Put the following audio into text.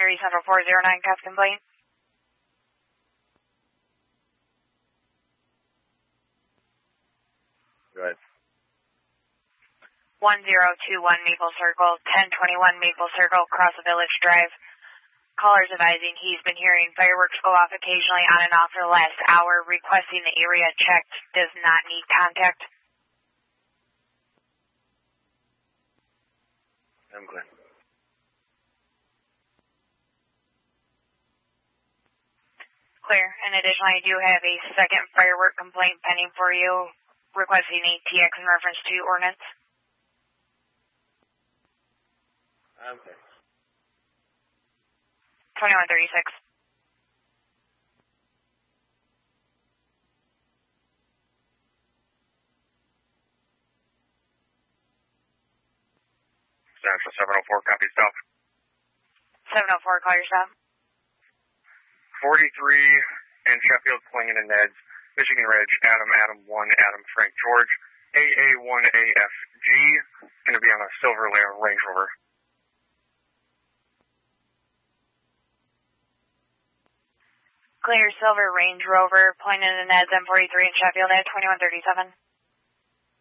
Central 409, CAF complaint. Go ahead. 1021 Maple Circle, 1021 Maple Circle, Cross the Village Drive. Callers advising he's been hearing fireworks go off occasionally on and off for the last hour, requesting the area checked, does not need contact. I'm clear. Clear. And additionally, I do have a second firework complaint pending for you, requesting a TX in reference to ordinance. I'm clear. 2136. Central 704, copy stop. 704, call your stop. 43 in Sheffield, Klingon and Neds, Michigan Ridge, Adam 1, Adam Frank George, AA1AFG, going to be on a silver Range Rover. Clear silver Range Rover, pointed in Neds M43 in Sheffield at 2137.